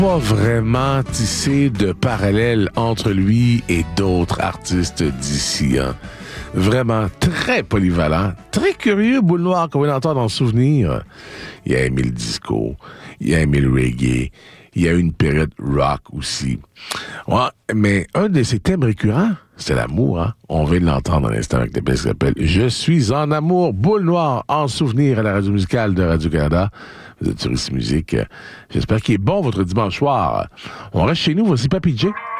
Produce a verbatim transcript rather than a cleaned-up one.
Pas vraiment tissé de parallèles entre lui et d'autres artistes d'ici. Hein. Vraiment très polyvalent, très curieux, Boule Noire, comme on entend dans Souvenir. Il a aimé le disco, il a aimé le reggae, il y a eu une période rock aussi. Ouais, mais un de ses thèmes récurrents, c'est l'amour. Hein? On vient de l'entendre à l'instant avec des pièces qui s'appellent « Je suis en amour », Boule Noire en Souvenir à la radio musicale de Radio-Canada. Vous êtes sur Ici Musique. J'espère qu'il est bon votre dimanche soir. On reste chez nous, voici Papy J.